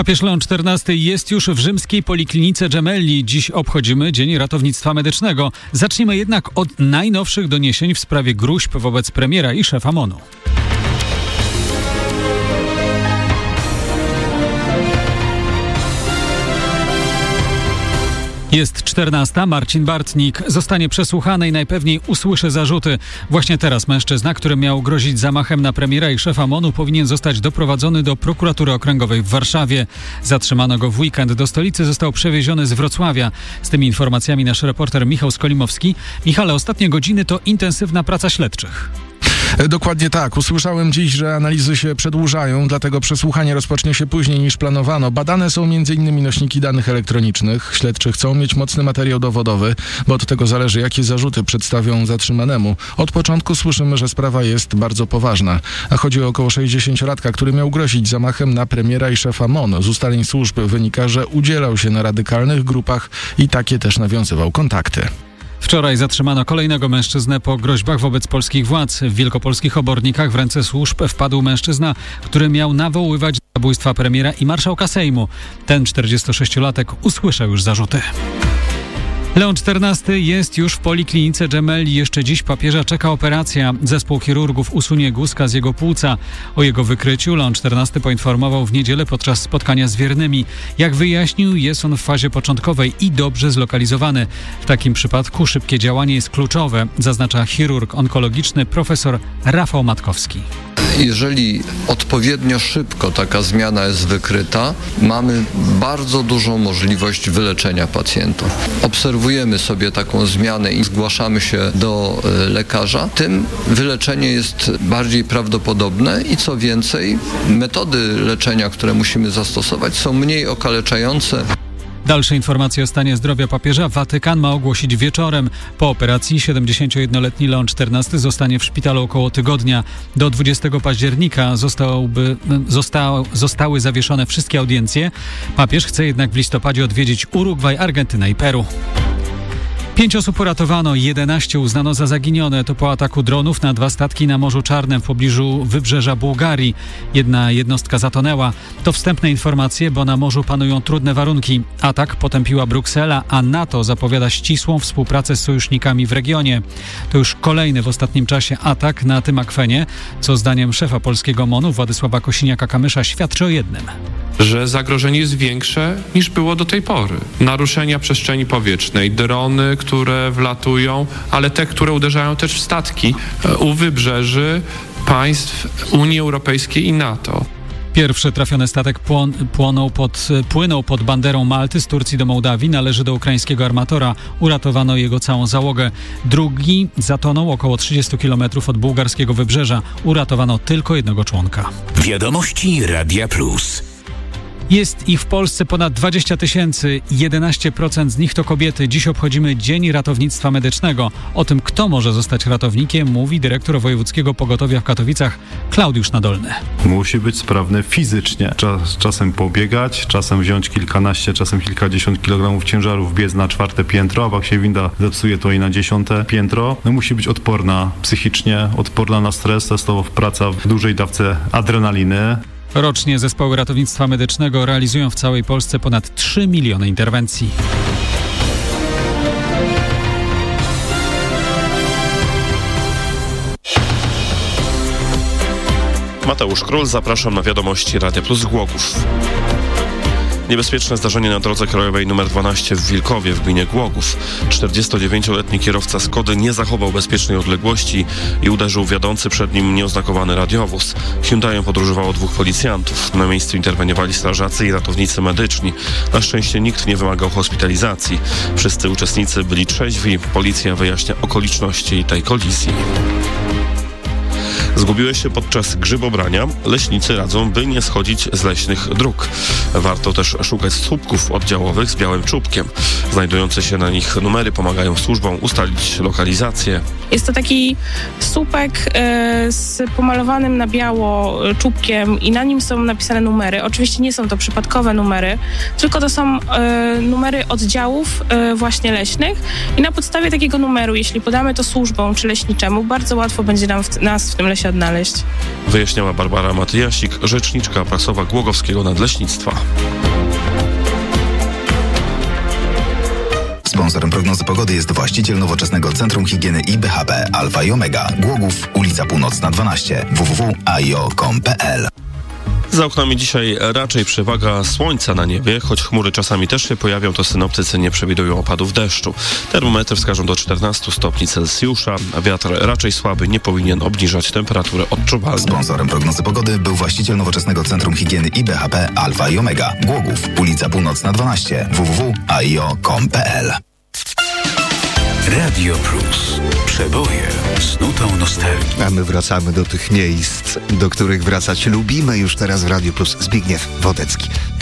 Papież Leon XIV jest już w rzymskiej Poliklinice Gemelli. Dziś obchodzimy Dzień Ratownictwa Medycznego. Zaczniemy jednak od najnowszych doniesień w sprawie gróźb wobec premiera i szefa MON-u. Jest 14. Marcin Bartnik zostanie przesłuchany i najpewniej usłyszy zarzuty. Właśnie teraz mężczyzna, który miał grozić zamachem na premiera i szefa MON-u, powinien zostać doprowadzony do prokuratury okręgowej w Warszawie. Zatrzymano go w weekend. Do stolicy został przewieziony z Wrocławia. Z tymi informacjami nasz reporter Michał Skolimowski. Michale, ostatnie godziny to intensywna praca śledczych. Dokładnie tak. Usłyszałem dziś, że analizy się przedłużają, dlatego przesłuchanie rozpocznie się później niż planowano. Badane są m.in. nośniki danych elektronicznych. Śledczy chcą mieć mocny materiał dowodowy, bo od tego zależy, jakie zarzuty przedstawią zatrzymanemu. Od początku słyszymy, że sprawa jest bardzo poważna. A chodzi o około 60-latka, który miał grozić zamachem na premiera i szefa MON. Z ustaleń służb wynika, że udzielał się na radykalnych grupach i takie też nawiązywał kontakty. Wczoraj zatrzymano kolejnego mężczyznę po groźbach wobec polskich władz. W wielkopolskich Obornikach w ręce służb wpadł mężczyzna, który miał nawoływać do zabójstwa premiera i marszałka Sejmu. Ten 46-latek usłyszał już zarzuty. Leon XIV jest już w Poliklinice Gemelli. Jeszcze dziś papieża czeka operacja. Zespół chirurgów usunie guzka z jego płuca. O jego wykryciu Leon XIV poinformował w niedzielę podczas spotkania z wiernymi. Jak wyjaśnił, jest on w fazie początkowej i dobrze zlokalizowany. W takim przypadku szybkie działanie jest kluczowe, zaznacza chirurg onkologiczny profesor Rafał Matkowski. Jeżeli odpowiednio szybko taka zmiana jest wykryta, mamy bardzo dużą możliwość wyleczenia pacjenta. Obserwujemy sobie taką zmianę i zgłaszamy się do lekarza, tym wyleczenie jest bardziej prawdopodobne i co więcej, metody leczenia, które musimy zastosować, są mniej okaleczające. Dalsze informacje o stanie zdrowia papieża Watykan ma ogłosić wieczorem. Po operacji 71-letni Leon XIV zostanie w szpitalu około tygodnia. Do 20 października zostały zawieszone wszystkie audiencje. Papież chce jednak w listopadzie odwiedzić Urugwaj, Argentynę i Peru. 5 osób uratowano, 11 uznano za zaginione. To po ataku dronów na 2 statki na Morzu Czarnym w pobliżu wybrzeża Bułgarii. Jedna jednostka zatonęła. To wstępne informacje, bo na morzu panują trudne warunki. Atak potępiła Bruksela, a NATO zapowiada ścisłą współpracę z sojusznikami w regionie. To już kolejny w ostatnim czasie atak na tym akwenie, co zdaniem szefa polskiego MON-u Władysława Kosiniaka-Kamysza świadczy o jednym. Że zagrożenie jest większe niż było do tej pory. Naruszenia przestrzeni powietrznej, drony, które wlatują, ale te, które uderzają też w statki u wybrzeży państw Unii Europejskiej i NATO. Pierwszy trafiony statek płynął pod banderą Malty z Turcji do Mołdawii. Należy do ukraińskiego armatora. Uratowano jego całą załogę. Drugi zatonął około 30 km od bułgarskiego wybrzeża. Uratowano tylko jednego członka. Wiadomości Radia Plus. Jest ich w Polsce ponad 20 000, 11% z nich to kobiety. Dziś obchodzimy Dzień Ratownictwa Medycznego. O tym, kto może zostać ratownikiem, mówi dyrektor Wojewódzkiego Pogotowia w Katowicach Klaudiusz Nadolny. Musi być sprawny fizycznie. Czasem pobiegać, czasem wziąć kilkanaście, czasem kilkadziesiąt kilogramów ciężaru, wbiec na 4. piętro, a jak się winda zepsuje, to i na 10. piętro. Musi być odporna psychicznie, odporna na stres, testowo praca w dużej dawce adrenaliny. Rocznie zespoły ratownictwa medycznego realizują w całej Polsce ponad 3 miliony interwencji. Mateusz Król, zapraszam na wiadomości Radia Plus Głogów. Niebezpieczne zdarzenie na drodze krajowej nr 12 w Wilkowie w gminie Głogów. 49-letni kierowca Skody nie zachował bezpiecznej odległości i uderzył w jadący przed nim nieoznakowany radiowóz. Hyundaiem podróżowało 2 policjantów. Na miejscu interweniowali strażacy i ratownicy medyczni. Na szczęście nikt nie wymagał hospitalizacji. Wszyscy uczestnicy byli trzeźwi. Policja wyjaśnia okoliczności tej kolizji. Zgubiłeś się podczas grzybobrania? Leśnicy radzą, by nie schodzić z leśnych dróg. Warto też szukać słupków oddziałowych z białym czubkiem. Znajdujące się na nich numery pomagają służbom ustalić lokalizację. Jest to taki słupek z pomalowanym na biało czubkiem i na nim są napisane numery. Oczywiście nie są to przypadkowe numery, tylko to są numery oddziałów właśnie leśnych i na podstawie takiego numeru, jeśli podamy to służbom czy leśniczemu, bardzo łatwo będzie nas w tym lesie się odnaleźć. Wyjaśniała Barbara Matyjasik, rzeczniczka prasowa Głogowskiego Nadleśnictwa. Sponsorem prognozy pogody jest właściciel nowoczesnego Centrum Higieny i BHP Alfa i Omega. Głogów, ulica Północna 12, www.aio.com.pl. Za oknami dzisiaj raczej przewaga słońca na niebie, choć chmury czasami też się pojawią, to synoptycy nie przewidują opadów deszczu. Termometry wskażą do 14 stopni Celsjusza, a wiatr raczej słaby, nie powinien obniżać temperatury odczuwalnej. Sponsorem prognozy pogody był właściciel nowoczesnego Centrum Higieny i BHP Alfa i Omega. Głogów, ulica Północna 12, www.aio.com.pl. Radio Plus. Przeboje z nutą nostalgii. A my wracamy do tych miejsc, do których wracać lubimy. Już teraz w Radio Plus Zbigniew Wodecki.